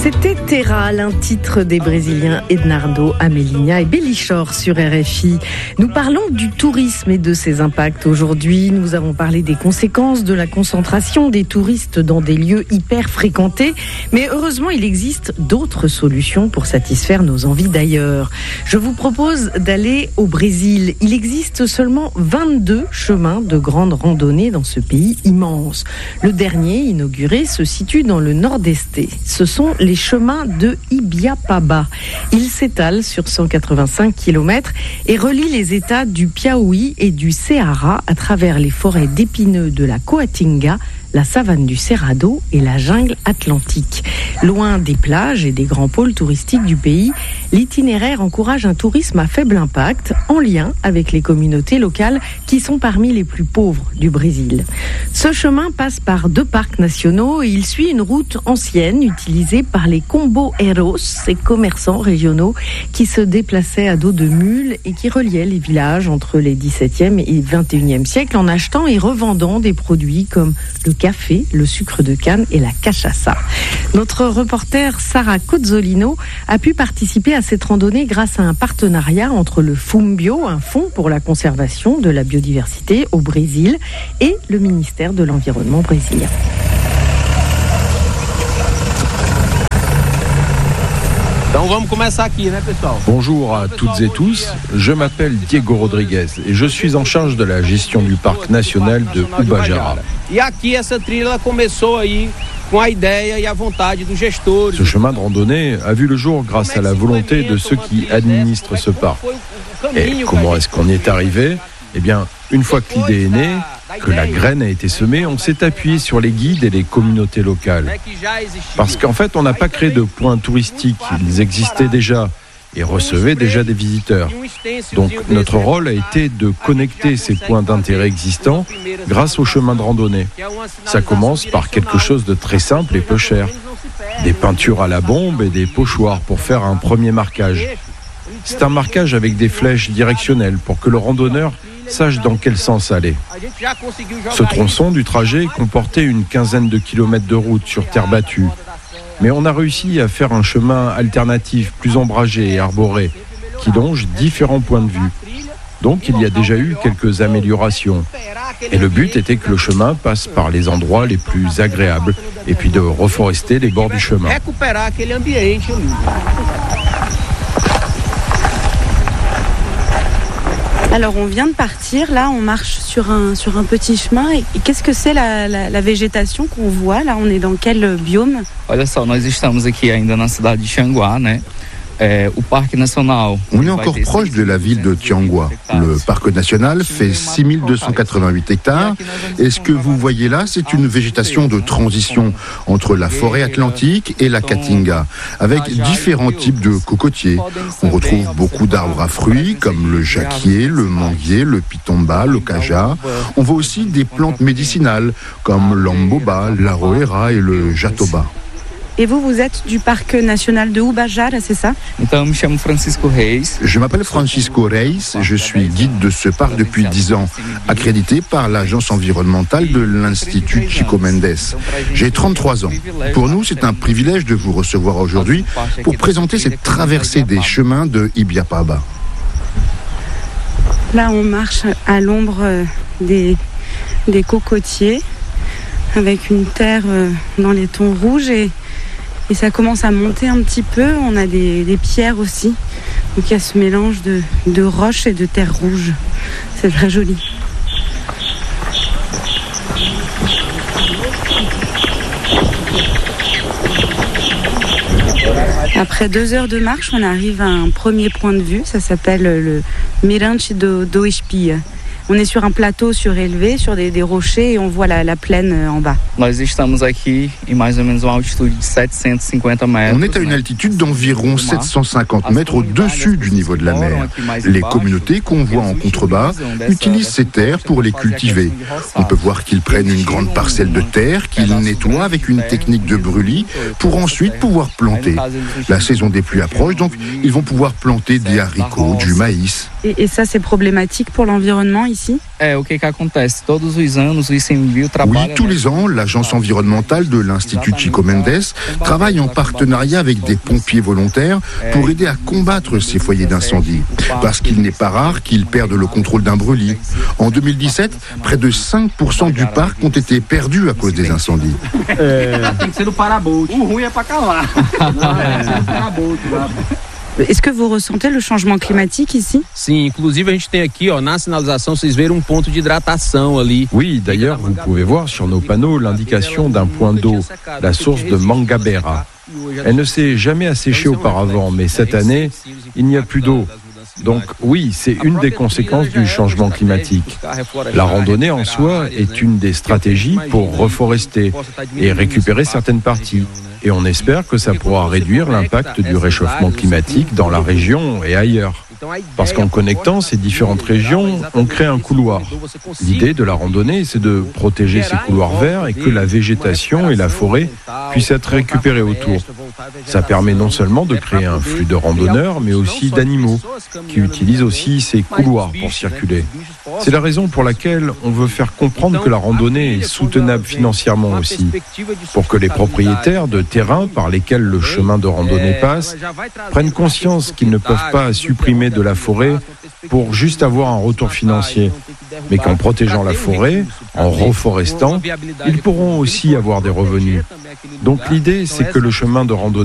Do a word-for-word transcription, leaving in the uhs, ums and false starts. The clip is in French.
C'était Terral, un titre des Brésiliens Ednardo, Amelinha et Bellichor sur R F I. Nous parlons du tourisme et de ses impacts aujourd'hui. Nous avons parlé des conséquences de la concentration des touristes dans des lieux hyper fréquentés. Mais heureusement, il existe d'autres solutions pour satisfaire nos envies d'ailleurs. Je vous propose d'aller au Brésil. Il existe seulement vingt-deux chemins de grande randonnée dans ce pays immense. Le dernier, inauguré, se situe dans le nord-est. Ce sont les chemins de Ibiapaba. Il s'étale sur cent quatre-vingt-cinq kilomètres et relie les États du Piauí et du Ceará à travers les forêts d'épineux de la Coatinga, la savane du Cerrado et la jungle atlantique. Loin des plages et des grands pôles touristiques du pays, l'itinéraire encourage un tourisme à faible impact en lien avec les communautés locales qui sont parmi les plus pauvres du Brésil. Ce chemin passe par deux parcs nationaux et il suit une route ancienne utilisée par les comboeiros, ces commerçants régionaux qui se déplaçaient à dos de mules et qui reliaient les villages entre les dix-septième et vingt et unième siècles en achetant et revendant des produits comme le café, le sucre de canne et la cachaça. Notre reporter Sarah Cozzolino a pu participer à cette randonnée grâce à un partenariat entre le Fumbio, un fonds pour la conservation de la biodiversité au Brésil, et le ministère de l'Environnement brésilien. Bonjour à toutes et tous, je m'appelle Diego Rodriguez et je suis en charge de la gestion du parc national de Ubajara. Ce chemin de randonnée a vu le jour grâce à la volonté de ceux qui administrent ce parc. Et comment est-ce qu'on y est arrivé ? Eh bien, une fois que l'idée est née, que la graine a été semée, on s'est appuyé sur les guides et les communautés locales. Parce qu'en fait, on n'a pas créé de points touristiques, ils existaient déjà et recevaient déjà des visiteurs. Donc notre rôle a été de connecter ces points d'intérêt existants grâce au chemin de randonnée. Ça commence par quelque chose de très simple et peu cher. Des peintures à la bombe et des pochoirs pour faire un premier marquage. C'est un marquage avec des flèches directionnelles pour que le randonneur sache dans quel sens aller. Ce tronçon du trajet comportait une quinzaine de kilomètres de route sur terre battue. Mais on a réussi à faire un chemin alternatif plus ombragé et arboré qui longe différents points de vue. Donc il y a déjà eu quelques améliorations. Et le but était que le chemin passe par les endroits les plus agréables et puis de reforester les bords du chemin. Alors on vient de partir, là on marche sur un, sur un petit chemin et, et qu'est-ce que c'est la, la, la végétation qu'on voit? Là on est dans quel biome? Olha só, nós estamos aqui ainda na cidade de Tianguá, né? On est encore proche de la ville de Tianguá. Le parc national fait six mille deux cent quatre-vingt-huit hectares. Et ce que vous voyez là, c'est une végétation de transition entre la forêt atlantique et la Caatinga, avec différents types de cocotiers. On retrouve beaucoup d'arbres à fruits, comme le jacquier, le manguier, le pitomba, le caja. On voit aussi des plantes médicinales, comme l'amboba, l'aroera et le jatoba. Et vous, vous êtes du parc national de Ubajara, c'est ça? Je m'appelle Francisco Reis, je suis guide de ce parc depuis dix ans, accrédité par l'agence environnementale de l'Institut Chico Mendes. J'ai trente-trois ans. Pour nous, c'est un privilège de vous recevoir aujourd'hui pour présenter cette traversée des chemins de Ibiapaba. Là, on marche à l'ombre des, des cocotiers, avec une terre dans les tons rouges et Et ça commence à monter un petit peu. On a des, des pierres aussi. Donc il y a ce mélange de, de roches et de terre rouge. C'est très joli. Après deux heures de marche, on arrive à un premier point de vue. Ça s'appelle le Mirante do, do Espia. On est sur un plateau surélevé, sur des, des rochers, et on voit la, la plaine en bas. Nós estamos aqui em mais ou menos uma altitude de setecentos e cinquenta metros. On est à une altitude d'environ sept cent cinquante mètres au-dessus du niveau de la mer. Les communautés qu'on voit en contrebas utilisent ces terres pour les cultiver. On peut voir qu'ils prennent une grande parcelle de terre, qu'ils nettoient avec une technique de brûlis pour ensuite pouvoir planter. La saison des pluies approche, donc ils vont pouvoir planter des haricots, du maïs. Et, et ça, c'est problématique pour l'environnement ici? É, o que que acontece? Todos os anos o ICMBio Oui, trabalha... tous les ans, l'agence environnementale de l'Institut Chico Mendes travaille en partenariat avec des pompiers volontaires pour aider à combattre ces foyers d'incendie. Parce qu'il n'est pas rare qu'ils perdent le contrôle d'un brûlis. En deux mille dix-sept, près de cinq pour cent du parc ont été perdus à cause des incendies. Tem que ser do parabolt. O ruim é pra calar. Est-ce que vous ressentez le changement climatique ici? Sim, inclusive a gente tem aqui, ó, na sinalização, vocês viram um ponto de hidratação ali. Oui, d'ailleurs, vous pouvez voir sur nos panneaux l'indication d'un point d'eau, la source de Mangabeira. Elle ne s'est jamais asséchée auparavant, mais cette année, il n'y a plus d'eau. Donc oui, c'est une des conséquences du changement climatique. La randonnée en soi est une des stratégies pour reforester et récupérer certaines parties. Et on espère que ça pourra réduire l'impact du réchauffement climatique dans la région et ailleurs. Parce qu'en connectant ces différentes régions, on crée un couloir. L'idée de la randonnée, c'est de protéger ces couloirs verts et que la végétation et la forêt puissent être récupérées autour. Ça permet non seulement de créer un flux de randonneurs, mais aussi d'animaux qui utilisent aussi ces couloirs pour circuler. C'est la raison pour laquelle on veut faire comprendre que la randonnée est soutenable financièrement aussi, pour que les propriétaires de terrains par lesquels le chemin de randonnée passe prennent conscience qu'ils ne peuvent pas supprimer de la forêt pour juste avoir un retour financier, mais qu'en protégeant la forêt, en reforestant, ils pourront aussi avoir des revenus. Donc l'idée, c'est que le chemin de randonnée